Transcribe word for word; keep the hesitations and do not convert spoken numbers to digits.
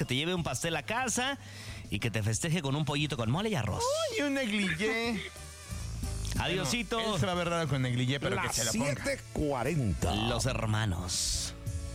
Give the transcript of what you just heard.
te lleve un pastel a casa y que te festeje con un pollito con mole y arroz. Y un negligé. Adiosito. Bueno, él se va a ver raro con negligé, pero que Las se lo ponga. siete cuarenta. Los hermanos.